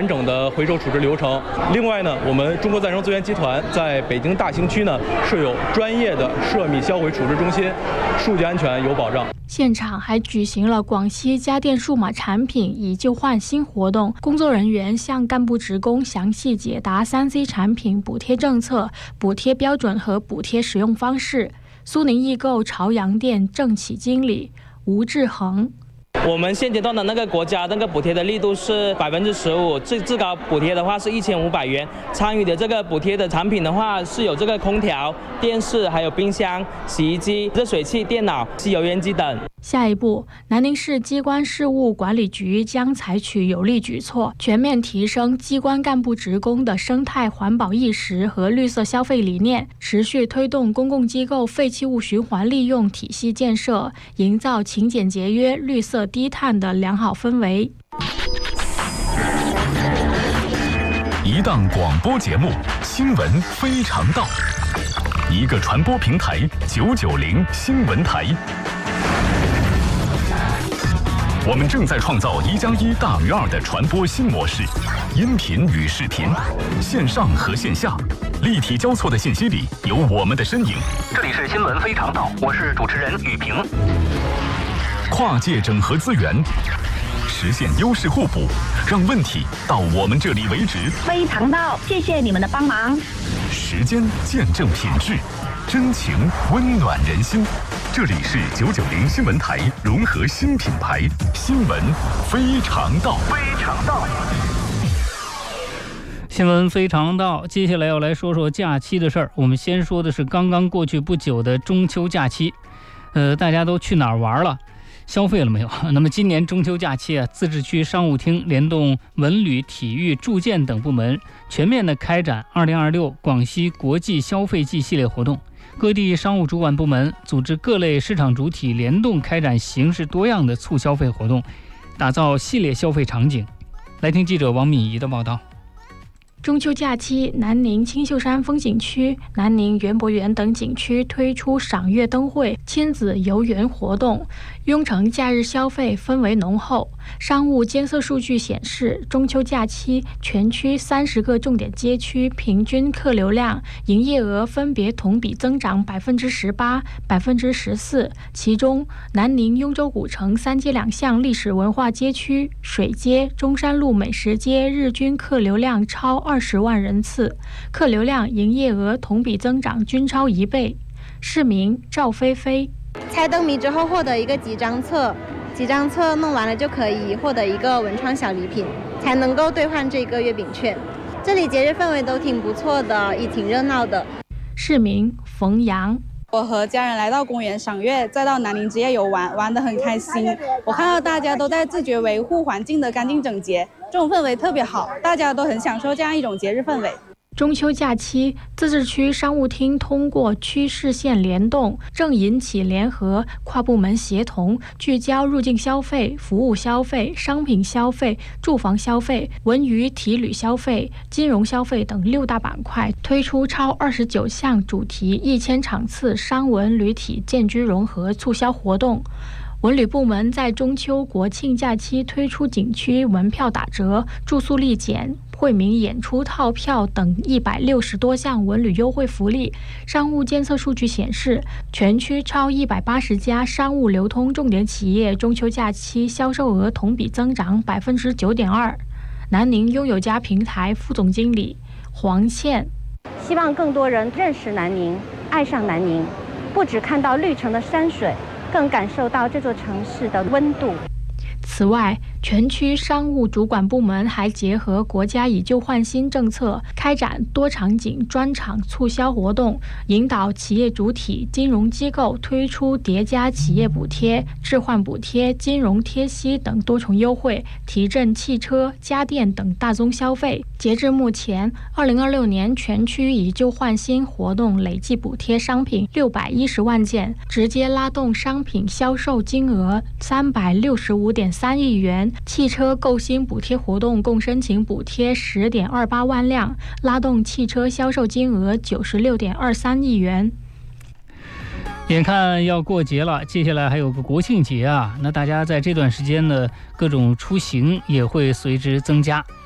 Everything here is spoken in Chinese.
整的回收处置流程。另外呢，我们中国再生资源集团在北京大兴区呢设有专业的涉密销毁处置中心，数据安全有保障。 现场还举行了广西家电数码产品以旧换新活动，工作人员向干部职工详细解答 3C 产品补贴政策、补贴标准和补贴使用方式。苏宁易购朝阳店政企经理吴志恒。 我们现阶段的那个国家那个补贴的力度是15%，最高补贴的话是1500元。参与的这个补贴的产品的话，是有这个空调、电视、还有冰箱、洗衣机、热水器、电脑、油烟机等。 下一步，南宁市机关事务管理局将采取有力举措，全面提升机关干部职工的生态环保意识和绿色消费理念，持续推动公共机构废弃物循环利用体系建设，营造勤俭节约、绿色低碳的良好氛围。 一档广播节目，新闻非常道；一个传播平台，990新闻台。我们正在创造1+1大于2的传播新模式，音频与视频，线上和线下，立体交错的信息里有我们的身影。 这里是新闻非常道，我是主持人雨萍。 跨界整合资源，实现优势互补，让问题到我们这里为止。 非常道，谢谢你们的帮忙。 时间见证品质，真情温暖人心。这里是990新闻台融合新品牌，新闻非常道。 非常道。 新闻非常道，接下来要来说说假期的事儿。我们先说的是刚刚过去不久的中秋假期，大家都去哪儿玩了？消费了没有？那么今年中秋假期啊，自治区商务厅联动文旅、体育、住建等部门，全面的开展2026广西国际消费季系列活动。各地商务主管部门组织各类市场主体联动开展形式多样的促消费活动，打造系列消费场景。来听记者王敏仪的报道。 中秋假期，南宁青秀山风景区、南宁园博园等景区推出赏月灯会、亲子游园活动，雍城假日消费氛围浓厚。商务监测数据显示，中秋假期全区30个重点街区平均客流量、营业额分别同比增长18%、14%。其中，南宁雍州古城3街2巷历史文化街区、水街、中山路美食街日均客流量超20万人次，客流量、营业额同比增长均超1倍。市民赵菲菲： 猜灯谜之后获得一个几张册，几张册弄完了就可以获得一个文创小礼品，才能够兑换这个月饼券。这里节日氛围都挺不错的，也挺热闹的。 市民冯阳： 我和家人来到公园赏月，再到南宁职业游玩，玩得很开心。我看到大家都在自觉维护环境的干净整洁，这种氛围特别好，大家都很享受这样一种节日氛围。 中秋假期，自治区商务厅通过区市县联动、政银企联合、跨部门协同，聚焦入境消费、服务消费、商品消费、住房消费、文娱体旅消费、金融消费等6大板块，推出超29项主题1000场次商文旅体建居融合促销活动。文旅部门在中秋国庆假期推出景区门票打折、住宿立减、惠民演出套票等160多项文旅优惠福利。商务监测数据显示，全区超180家商务流通重点企业中秋假期销售额同比增长9.2%。南宁拥有家平台副总经理黄倩： 希望更多人认识南宁，爱上南宁，不只看到绿城的山水，更感受到这座城市的温度。 此外，全区商务主管部门还结合国家以旧换新政策，开展多场景专场促销活动，引导企业主体、金融机构推出叠加企业补贴、置换补贴、金融贴息等多重优惠，提振汽车、家电等大宗消费。截至目前，2026年全区以旧换新活动累计补贴商品610万件，直接拉动商品销售金额365.3亿元。汽车购新补贴活动共申请补贴10.28万辆，拉动汽车销售金额96.23亿元。 眼看要过节了，接下来还有个国庆节啊，那大家在这段时间呢，各种出行也会随之增加。